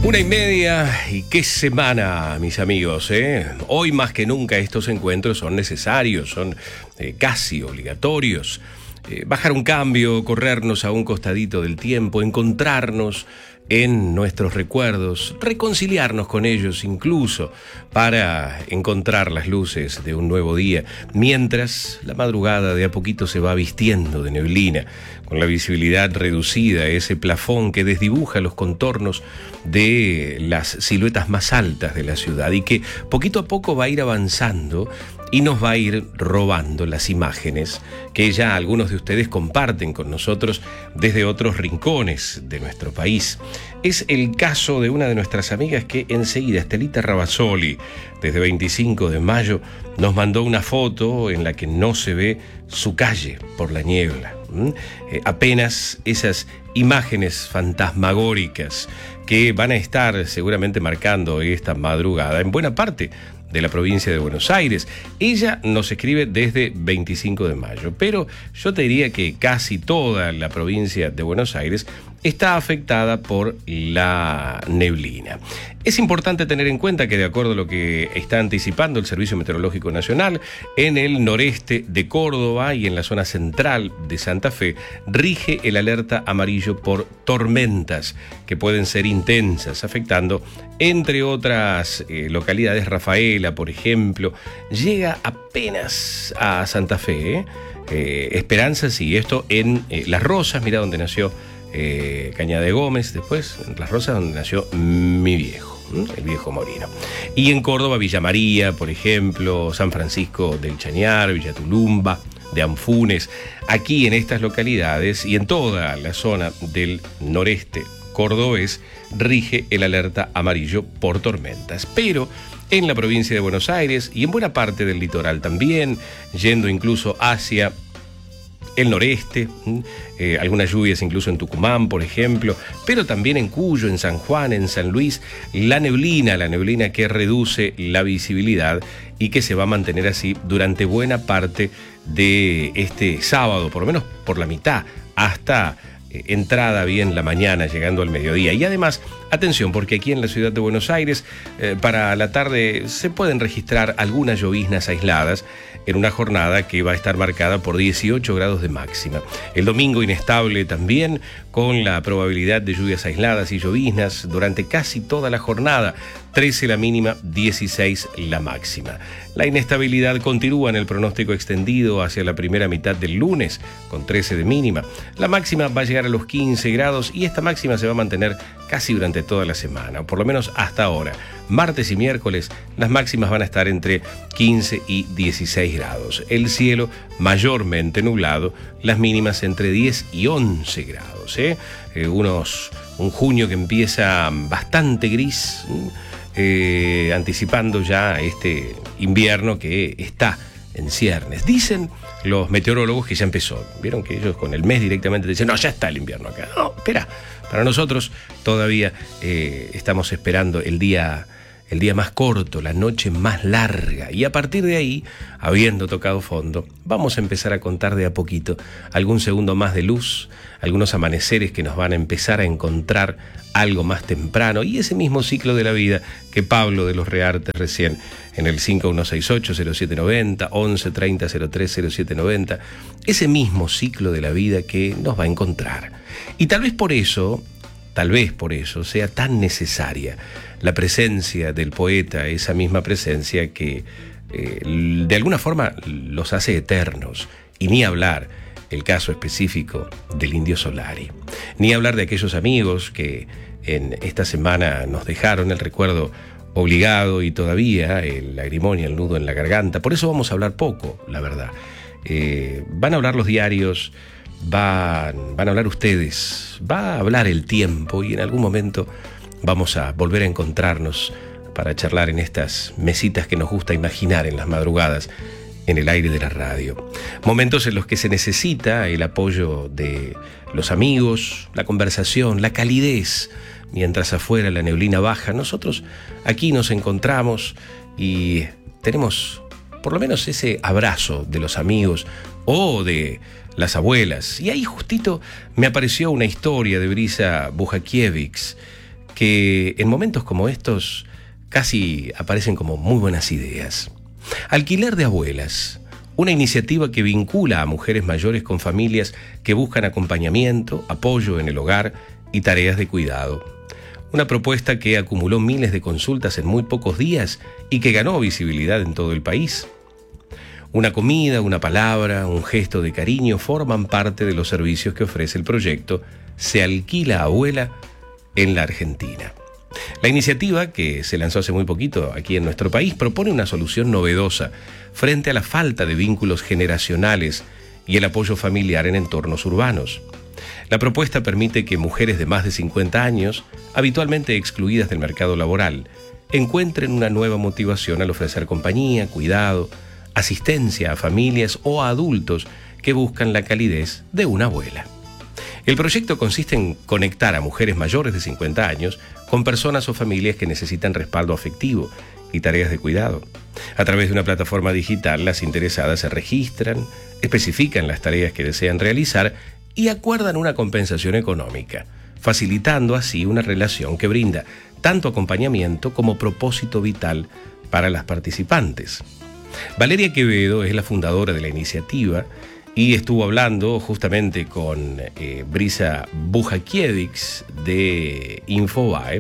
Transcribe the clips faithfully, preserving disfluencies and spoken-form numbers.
Una y media, y qué semana, mis amigos, ¿eh? Hoy más que nunca estos encuentros son necesarios, son eh, casi obligatorios. Eh, bajar un cambio, corrernos a un costadito del tiempo, encontrarnos en nuestros recuerdos, reconciliarnos con ellos incluso para encontrar las luces de un nuevo día, mientras la madrugada de a poquito se va vistiendo de neblina, con la visibilidad reducida, ese plafón que desdibuja los contornos de las siluetas más altas de la ciudad y que poquito a poco va a ir avanzando y nos va a ir robando las imágenes que ya algunos de ustedes comparten con nosotros desde otros rincones de nuestro país. Es el caso de una de nuestras amigas que enseguida, Estelita Rabasoli, desde veinticinco de mayo, nos mandó una foto en la que no se ve su calle por la niebla. ¿Mm? Eh, apenas esas imágenes fantasmagóricas que van a estar seguramente marcando esta madrugada en buena parte de la provincia de Buenos Aires. Ella nos escribe desde veinticinco de mayo, pero yo te diría que casi toda la provincia de Buenos Aires está afectada por la neblina. Es importante tener en cuenta que, de acuerdo a lo que está anticipando el Servicio Meteorológico Nacional, en el noreste de Córdoba y en la zona central de Santa Fe rige el alerta amarillo por tormentas que pueden ser intensas, afectando, entre otras eh, localidades, Rafaela, por ejemplo. Llega apenas a Santa Fe, ¿eh? Eh, Esperanza, sí, esto en eh, Las Rosas, mira donde nació Eh, Cañada de Gómez, después en Las Rosas donde nació mi viejo, ¿m? el viejo Morino. Y en Córdoba, Villa María, por ejemplo, San Francisco del Chañar, Villa Tulumba, de Anfunes. Aquí en estas localidades y en toda la zona del noreste cordobés rige el alerta amarillo por tormentas. Pero en la provincia de Buenos Aires y en buena parte del litoral también, yendo incluso hacia el noreste, eh, algunas lluvias incluso en Tucumán, por ejemplo, pero también en Cuyo, en San Juan, en San Luis, la neblina, la neblina que reduce la visibilidad y que se va a mantener así durante buena parte de este sábado, por lo menos por la mitad, hasta eh, entrada bien la mañana, llegando al mediodía. Y además, atención, porque aquí en la ciudad de Buenos Aires, eh, para la tarde se pueden registrar algunas lloviznas aisladas, en una jornada que va a estar marcada por dieciocho grados de máxima. El domingo inestable también, con la probabilidad de lluvias aisladas y lloviznas durante casi toda la jornada, trece la mínima, dieciséis la máxima. La inestabilidad continúa en el pronóstico extendido hacia la primera mitad del lunes, con trece de mínima. La máxima va a llegar a los quince grados y esta máxima se va a mantener casi durante toda la semana, o por lo menos hasta ahora. Martes y miércoles las máximas van a estar entre quince y dieciséis grados. El cielo mayormente nublado, las mínimas entre diez y once grados. ¿eh? Eh, unos, un junio que empieza bastante gris, eh, anticipando ya este invierno que está en ciernes. Dicen los meteorólogos que ya empezó. Vieron que ellos con el mes directamente dicen, no, ya está el invierno acá. No, espera, para nosotros todavía eh, estamos esperando el día... el día más corto, la noche más larga. Y a partir de ahí, habiendo tocado fondo, vamos a empezar a contar de a poquito algún segundo más de luz, algunos amaneceres que nos van a empezar a encontrar algo más temprano, y ese mismo ciclo de la vida que Pablo de los Reartes recién en el cinco uno seis ocho cero siete nueve cero, once treinta cero tres cero siete noventa, ese mismo ciclo de la vida que nos va a encontrar. Y tal vez por eso, tal vez por eso sea tan necesaria la presencia del poeta, esa misma presencia que eh, de alguna forma los hace eternos. Y ni hablar el caso específico del Indio Solari. Ni hablar de aquellos amigos que en esta semana nos dejaron el recuerdo obligado y todavía el lagrimón y el nudo en la garganta. Por eso vamos a hablar poco, la verdad. Eh, van a hablar los diarios, van, van a hablar ustedes, va a hablar el tiempo y en algún momento vamos a volver a encontrarnos para charlar en estas mesitas que nos gusta imaginar en las madrugadas en el aire de la radio. Momentos en los que se necesita el apoyo de los amigos, la conversación, la calidez. Mientras afuera la neblina baja, nosotros aquí nos encontramos y tenemos por lo menos ese abrazo de los amigos o de las abuelas. Y ahí justito me apareció una historia de Brisa Bujakiewicz que en momentos como estos casi aparecen como muy buenas ideas. Alquiler de abuelas, una iniciativa que vincula a mujeres mayores con familias que buscan acompañamiento, apoyo en el hogar y tareas de cuidado. Una propuesta que acumuló miles de consultas en muy pocos días y que ganó visibilidad en todo el país. Una comida, una palabra, un gesto de cariño forman parte de los servicios que ofrece el proyecto Se Alquila Abuela en la Argentina. La iniciativa, que se lanzó hace muy poquito aquí en nuestro país, propone una solución novedosa frente a la falta de vínculos generacionales y el apoyo familiar en entornos urbanos. La propuesta permite que mujeres de más de cincuenta años, habitualmente excluidas del mercado laboral, encuentren una nueva motivación al ofrecer compañía, cuidado, asistencia a familias o a adultos que buscan la calidez de una abuela. El proyecto consiste en conectar a mujeres mayores de cincuenta años con personas o familias que necesitan respaldo afectivo y tareas de cuidado. A través de una plataforma digital, las interesadas se registran, especifican las tareas que desean realizar y acuerdan una compensación económica, facilitando así una relación que brinda tanto acompañamiento como propósito vital para las participantes. Valeria Quevedo es la fundadora de la iniciativa y estuvo hablando justamente con eh, Brisa Bujakiewicz de Infobae,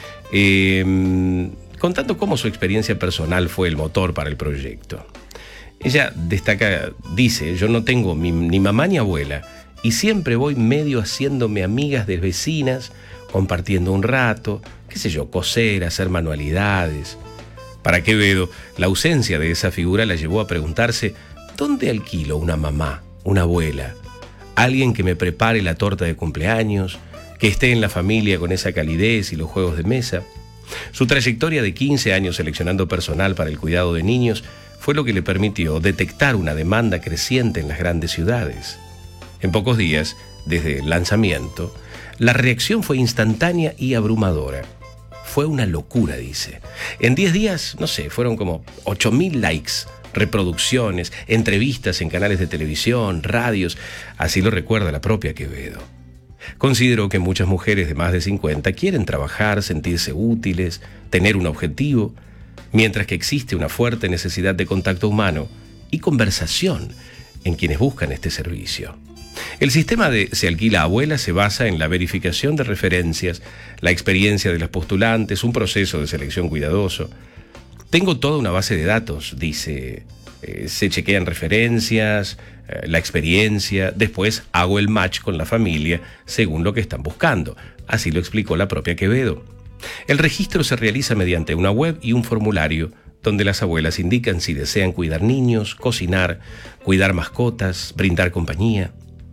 eh, contando cómo su experiencia personal fue el motor para el proyecto. Ella destaca, dice, yo no tengo mi, ni mamá ni abuela y siempre voy medio haciéndome amigas de vecinas, compartiendo un rato, qué sé yo, coser, hacer manualidades. Para Quevedo, la ausencia de esa figura la llevó a preguntarse, ¿dónde alquilo una mamá, una abuela? Alguien que me prepare la torta de cumpleaños, que esté en la familia con esa calidez y los juegos de mesa. Su trayectoria de quince años seleccionando personal para el cuidado de niños fue lo que le permitió detectar una demanda creciente en las grandes ciudades. En pocos días, desde el lanzamiento, la reacción fue instantánea y abrumadora. Fue una locura, dice. En diez días, no sé, fueron como ocho mil likes, reproducciones, entrevistas en canales de televisión, radios, así lo recuerda la propia Quevedo. Consideró que muchas mujeres de más de cincuenta quieren trabajar, sentirse útiles, tener un objetivo, mientras que existe una fuerte necesidad de contacto humano y conversación en quienes buscan este servicio. El sistema de Se Alquila Abuela se basa en la verificación de referencias, la experiencia de los postulantes, un proceso de selección cuidadoso. Tengo toda una base de datos, dice, eh, se chequean referencias, eh, la experiencia, después hago el match con la familia según lo que están buscando. Así lo explicó la propia Quevedo. El registro se realiza mediante una web y un formulario donde las abuelas indican si desean cuidar niños, cocinar, cuidar mascotas, brindar compañía.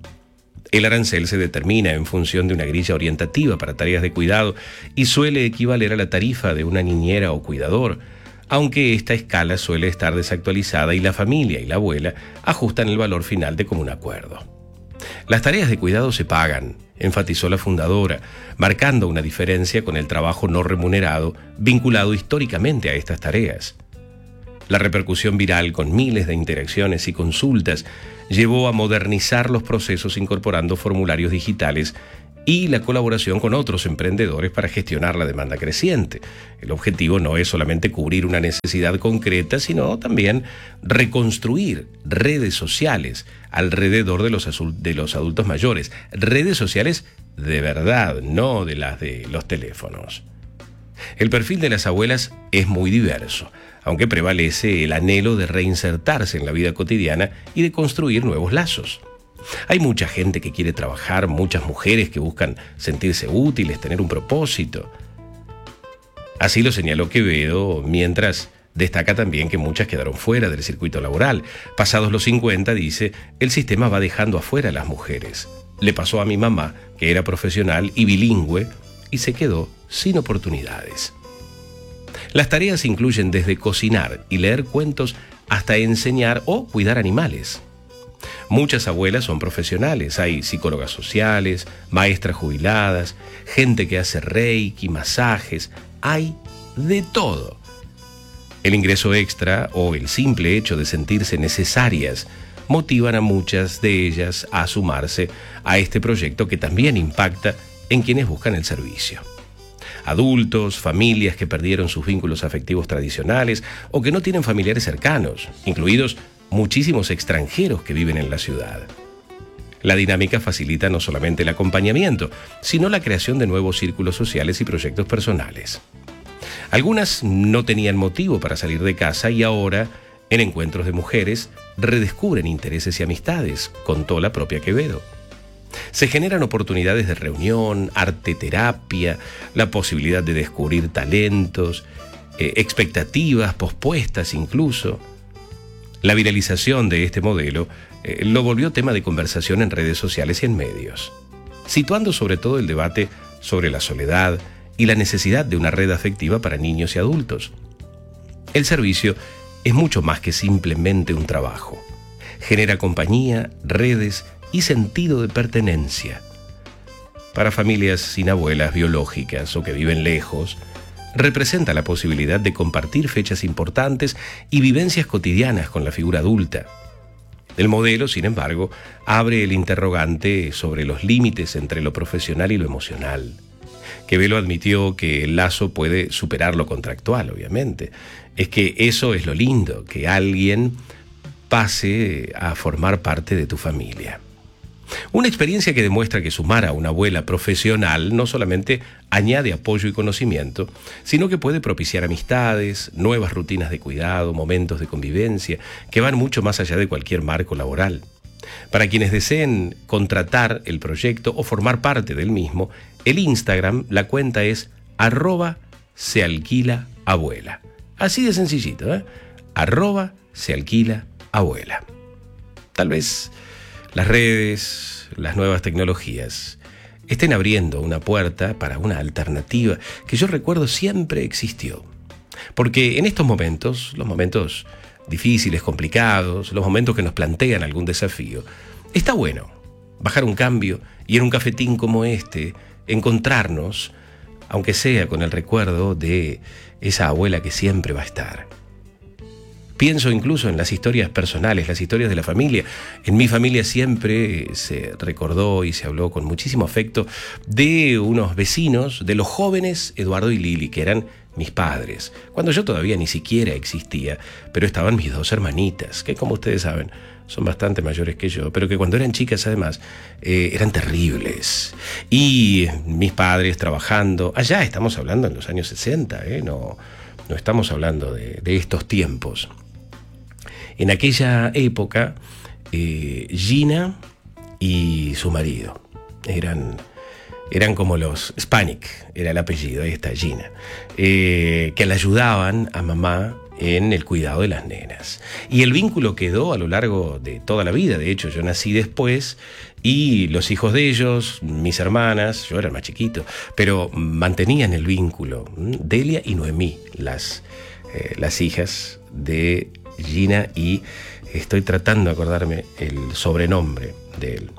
El arancel se determina en función de una grilla orientativa para tareas de cuidado y suele equivaler a la tarifa de una niñera o cuidador, aunque esta escala suele estar desactualizada y la familia y la abuela ajustan el valor final de común acuerdo. Las tareas de cuidado se pagan, enfatizó la fundadora, marcando una diferencia con el trabajo no remunerado vinculado históricamente a estas tareas. La repercusión viral con miles de interacciones y consultas llevó a modernizar los procesos incorporando formularios digitales y la colaboración con otros emprendedores para gestionar la demanda creciente. El objetivo no es solamente cubrir una necesidad concreta, sino también reconstruir redes sociales alrededor de los, de los adultos mayores. Redes sociales de verdad, no de las de los teléfonos. El perfil de las abuelas es muy diverso, aunque prevalece el anhelo de reinsertarse en la vida cotidiana y de construir nuevos lazos. Hay mucha gente que quiere trabajar, muchas mujeres que buscan sentirse útiles, tener un propósito. Así lo señaló Quevedo, mientras destaca también que muchas quedaron fuera del circuito laboral. Pasados los cincuenta, dice, el sistema va dejando afuera a las mujeres. Le pasó a mi mamá, que era profesional y bilingüe, y se quedó sin oportunidades. Las tareas incluyen desde cocinar y leer cuentos hasta enseñar o cuidar animales. Muchas abuelas son profesionales, hay psicólogas sociales, maestras jubiladas, gente que hace reiki, masajes, hay de todo. El ingreso extra o el simple hecho de sentirse necesarias motivan a muchas de ellas a sumarse a este proyecto que también impacta en quienes buscan el servicio. adultos, familias que perdieron sus vínculos afectivos tradicionales o que no tienen familiares cercanos, incluidos muchísimos extranjeros que viven en la ciudad. La dinámica facilita no solamente el acompañamiento, sino la creación de nuevos círculos sociales y proyectos personales. Algunas no tenían motivo para salir de casa y ahora, en encuentros de mujeres, redescubren intereses y amistades, contó la propia Quevedo. Se generan oportunidades de reunión, arte terapia, la posibilidad de descubrir talentos, eh, expectativas pospuestas incluso. La viralización de este modelo eh, lo volvió tema de conversación en redes sociales y en medios, situando sobre todo el debate sobre la soledad y la necesidad de una red afectiva para niños y adultos. El servicio es mucho más que simplemente un trabajo. Genera compañía, redes y sentido de pertenencia. Para familias sin abuelas biológicas o que viven lejos, representa la posibilidad de compartir fechas importantes y vivencias cotidianas con la figura adulta. El modelo, sin embargo, abre el interrogante sobre los límites entre lo profesional y lo emocional. Quevedo admitió que el lazo puede superar lo contractual, obviamente. Es que eso es lo lindo, que alguien pase a formar parte de tu familia. Una experiencia que demuestra que sumar a una abuela profesional no solamente añade apoyo y conocimiento, sino que puede propiciar amistades, nuevas rutinas de cuidado, momentos de convivencia, que van mucho más allá de cualquier marco laboral. Para quienes deseen contratar el proyecto o formar parte del mismo, el Instagram, la cuenta es arroba se alquila abuela. Así de sencillito, ¿eh? Arroba se alquila abuela. Tal vez las redes, las nuevas tecnologías estén abriendo una puerta para una alternativa que yo recuerdo siempre existió. Porque en estos momentos, los momentos difíciles, complicados, los momentos que nos plantean algún desafío, está bueno bajar un cambio y en un cafetín como este encontrarnos, aunque sea con el recuerdo de esa abuela que siempre va a estar. Pienso incluso en las historias personales, las historias de la familia. En mi familia siempre se recordó y se habló con muchísimo afecto de unos vecinos, de los jóvenes Eduardo y Lili, que eran mis padres, cuando yo todavía ni siquiera existía, pero estaban mis dos hermanitas, que como ustedes saben, son bastante mayores que yo, pero que cuando eran chicas además eh, eran terribles. Y mis padres trabajando, allá estamos hablando en los años sesenta, ¿eh? no, no estamos hablando de, de estos tiempos. En aquella época, eh, Gina y su marido eran, eran como los Spanik, era el apellido, ahí está Gina, eh, que le ayudaban a mamá en el cuidado de las nenas. Y el vínculo quedó a lo largo de toda la vida. De hecho, yo nací después y los hijos de ellos, mis hermanas, yo era más chiquito, pero mantenían el vínculo. Delia y Noemí, las, eh, las hijas de Gina, y estoy tratando de acordarme el sobrenombre de él.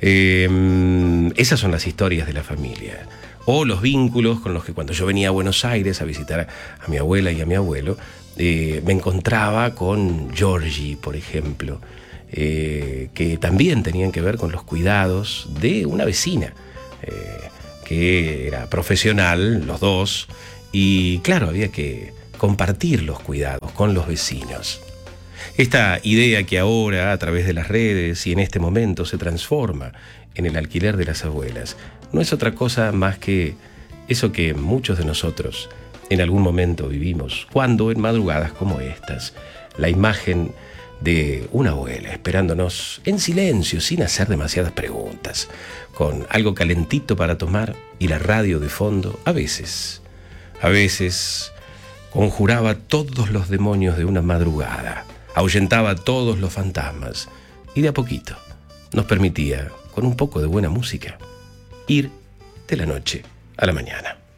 Eh, esas son las historias de la familia. O los vínculos con los que cuando yo venía a Buenos Aires a visitar a, a mi abuela y a mi abuelo, eh, me encontraba con Georgie, por ejemplo, eh, que también tenían que ver con los cuidados de una vecina, eh, que era profesional, los dos, y claro, había que compartir los cuidados con los vecinos. Esta idea que ahora, a través de las redes y en este momento, se transforma en el alquiler de las abuelas, no es otra cosa más que eso que muchos de nosotros en algún momento vivimos, cuando en madrugadas como estas, la imagen de una abuela esperándonos en silencio, sin hacer demasiadas preguntas, con algo calentito para tomar y la radio de fondo, a veces, a veces conjuraba todos los demonios de una madrugada, ahuyentaba todos los fantasmas y de a poquito nos permitía, con un poco de buena música, ir de la noche a la mañana.